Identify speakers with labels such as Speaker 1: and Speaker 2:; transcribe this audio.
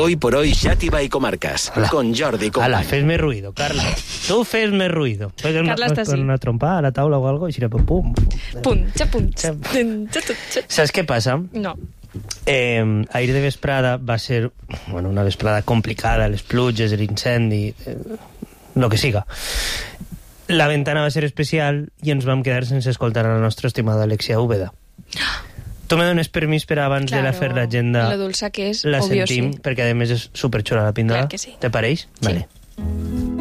Speaker 1: Hoy por hoy, Xàtiva y Comarcas, con Jordi Company.
Speaker 2: Ala, fes-me ruido, Carla. Tu fes-me ruido.
Speaker 3: Carla està així.
Speaker 2: Una trompada a la taula o algo i si pum, pum.
Speaker 3: Punxa.
Speaker 2: Saps què passa?
Speaker 3: No.
Speaker 2: Ahir de vesprada va ser una vesprada complicada, les pluges, l'incendi, el que siga. La ventana va ser especial i ens vam quedar sense escoltar a la nostra estimada Alexia Úbeda. Tu me dones permís per abans de la fer l'agenda?
Speaker 3: Lo dolça que és,
Speaker 2: la
Speaker 3: obvio,
Speaker 2: sentim,
Speaker 3: sí.
Speaker 2: perquè a més és superxula la píndola.
Speaker 3: Clar que sí.
Speaker 2: Te pareix?
Speaker 3: Sí.
Speaker 2: Vale.